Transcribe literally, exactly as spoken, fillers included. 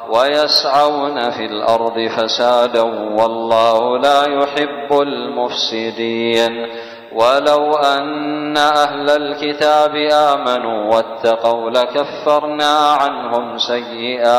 ويسعون في الأرض فسادا والله لا يحب المفسدين. ولو أن أهل الكتاب آمنوا واتقوا لكفرنا عنهم سيئاتهم